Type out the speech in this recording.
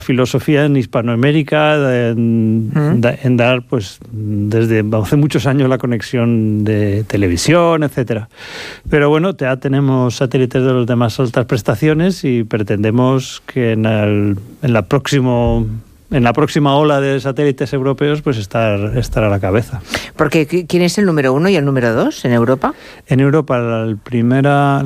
filosofía en Hispanoamérica, en dar, pues, desde hace muchos años la conexión de televisión, etcétera. Pero bueno, ya tenemos satélites de los de más altas prestaciones y pretendemos que en la próxima ola de satélites europeos, pues estar a la cabeza. Porque ¿quién es el número 1 y el número 2 en Europa? En Europa, la